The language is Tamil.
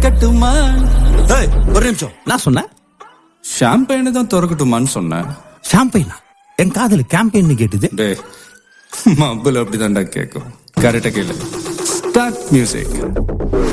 திறக்கட்டுமா? ஏய், ஒரு நிமிஷம். நான் சொன்னேன் ஷாம்பெயினை தான் திறக்கட்டுமான்னு சொன்னேன். ஷாம்பெயினா? என் காதல கேம்பெயின் கேட்டுது. டேய், மப்புல அப்படிதான்டா கேட்கும். கரெக்டா கேளு. Start music.